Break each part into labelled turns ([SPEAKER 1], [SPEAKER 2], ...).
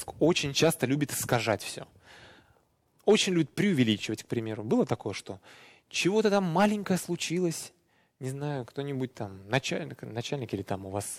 [SPEAKER 1] мозг очень часто любит искажать все. Очень любит преувеличивать, к примеру. Было такое, что чего-то там маленькое случилось, не знаю, кто-нибудь там, начальник или там у вас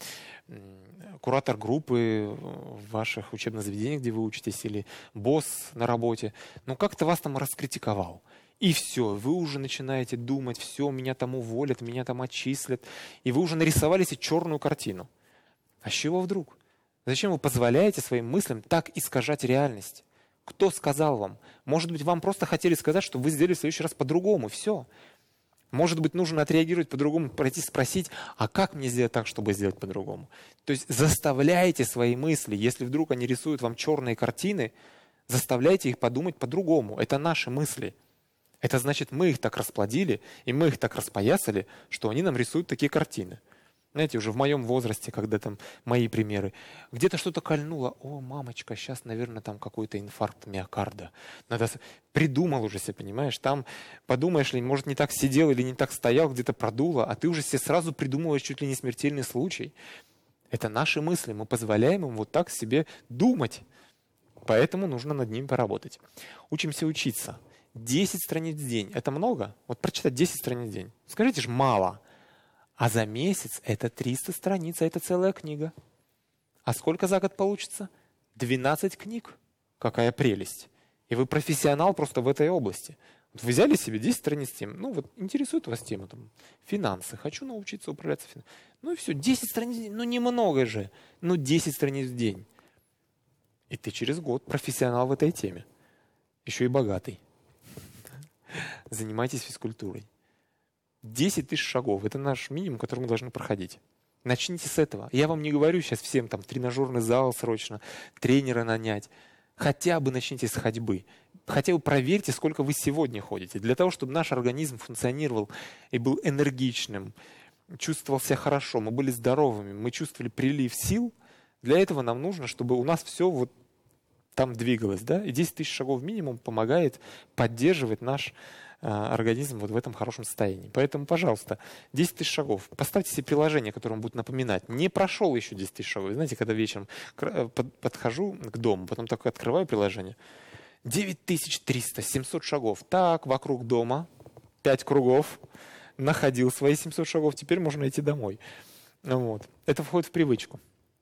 [SPEAKER 1] куратор группы в ваших учебных заведениях, где вы учитесь, или босс на работе, ну как-то вас там раскритиковал. И все, вы уже начинаете думать, все, меня там уволят, меня там отчислят, и вы уже нарисовали себе черную картину. А с чего вдруг? Зачем вы позволяете своим мыслям так искажать реальность? Кто сказал вам? Может быть, вам просто хотели сказать, что вы сделали в следующий раз по-другому, все. Может быть, нужно отреагировать по-другому, пройти спросить, а как мне сделать так, чтобы сделать по-другому? То есть заставляйте свои мысли, если вдруг они рисуют вам черные картины, заставляйте их подумать по-другому. Это наши мысли. Это значит, мы их так расплодили, и мы их так распоясали, что они нам рисуют такие картины. Знаете, уже в моем возрасте, когда там мои примеры, где-то что-то кольнуло, о, мамочка, сейчас, наверное, там какой-то инфаркт миокарда. Придумал уже себе, понимаешь, там подумаешь ли, может, не так сидел или не так стоял, где-то продуло, а ты уже себе сразу придумываешь чуть ли не смертельный случай. Это наши мысли, мы позволяем им вот так себе думать, поэтому нужно над ними поработать. Учимся учиться. 10 страниц в день, это много? Вот прочитать 10 страниц в день, скажите же, мало. А за месяц это 300 страниц, а это целая книга. А сколько за год получится? 12 книг. Какая прелесть. И вы профессионал просто в этой области. Вот вы взяли себе 10 страниц тем, ну вот интересует вас тема, там, финансы, хочу научиться управляться финансами. Ну и все, 10 страниц в день, ну немного же, ну 10 страниц в день. И ты через год профессионал в этой теме. Еще и богатый. Занимайтесь физкультурой. 10 тысяч шагов – это наш минимум, который мы должны проходить. Начните с этого. Я вам не говорю сейчас всем там тренажерный зал срочно, тренера нанять. Хотя бы начните с ходьбы. Хотя бы проверьте, сколько вы сегодня ходите. Для того, чтобы наш организм функционировал и был энергичным, чувствовал себя хорошо, мы были здоровыми, мы чувствовали прилив сил, для этого нам нужно, чтобы у нас все вот там двигалось. Да? И 10 тысяч шагов минимум помогает поддерживать наш организм вот в этом хорошем состоянии. Поэтому, пожалуйста, 10 тысяч шагов. Поставьте себе приложение, которое вам будет напоминать. Не прошел еще 10 тысяч шагов. Знаете, когда вечером подхожу к дому, потом такое открываю приложение. 9300, 700 шагов. Так, вокруг дома 5 кругов. Находил свои 700 шагов. Теперь можно идти домой. Вот. Это входит в привычку.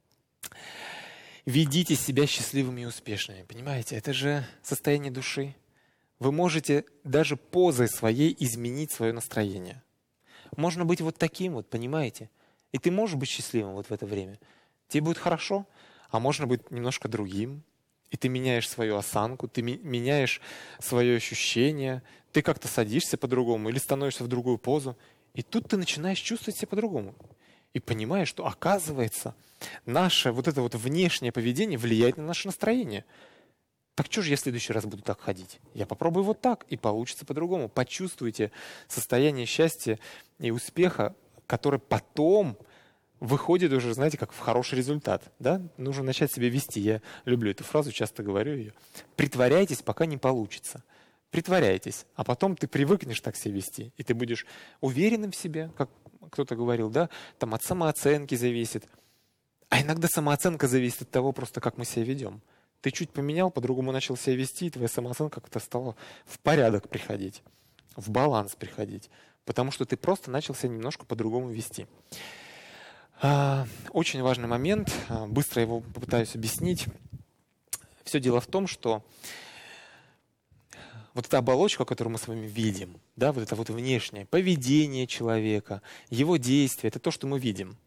[SPEAKER 1] Ведите себя счастливыми и успешными. Понимаете, это же состояние души. Вы можете даже позой своей изменить свое настроение. Можно быть вот таким вот, понимаете? И ты можешь быть счастливым вот в это время. Тебе будет хорошо, а можно быть немножко другим. И ты меняешь свою осанку, ты меняешь свое ощущение, ты как-то садишься по-другому или становишься в другую позу. И тут ты начинаешь чувствовать себя по-другому. И понимаешь, что оказывается, наше вот это вот внешнее поведение влияет на наше настроение. Так что же я в следующий раз буду так ходить? Я попробую вот так, и получится по-другому. Почувствуйте состояние счастья и успеха, который потом выходит уже, знаете, как в хороший результат. Да? Нужно начать себя вести. Я люблю эту фразу, часто говорю ее. Притворяйтесь, пока не получится. Притворяйтесь, а потом ты привыкнешь так себя вести, и ты будешь уверенным в себе, как кто-то говорил, да, там от самооценки зависит. А иногда самооценка зависит от того, просто как мы себя ведем. Ты чуть поменял, по-другому начал себя вести, и твоя самооценка как-то стала в порядок приходить, в баланс приходить, потому что ты просто начал себя немножко по-другому вести. Очень важный момент, быстро его попытаюсь объяснить. Все дело в том, что вот эта оболочка, которую мы с вами видим, да, вот это вот внешнее поведение человека, его действия, это то, что мы видим.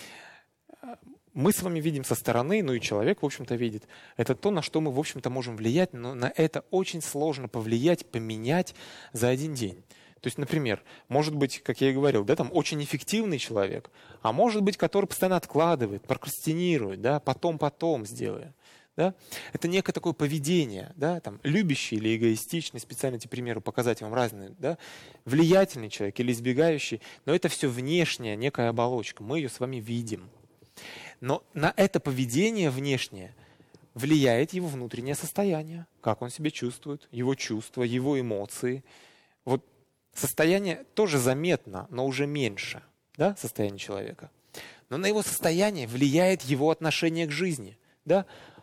[SPEAKER 1] Мы с вами видим со стороны, ну и человек, в общем-то, видит. Это то, на что мы, в общем-то, можем влиять, но на это очень сложно повлиять, поменять за один день. То есть, например, может быть, как я и говорил, да, там очень эффективный человек, а может быть, который постоянно откладывает, прокрастинирует, да, потом сделаю. Да? Это некое такое поведение, да, там, любящий или эгоистичный, специально эти примеры показать вам разные, да, влиятельный человек или избегающий, но это все внешняя некая оболочка, мы ее с вами видим. Но на это поведение внешнее влияет его внутреннее состояние, как он себя чувствует, его чувства, его эмоции. Вот состояние тоже заметно, но уже меньше, да, состояние человека. Но на его состояние влияет его отношение к жизни, да.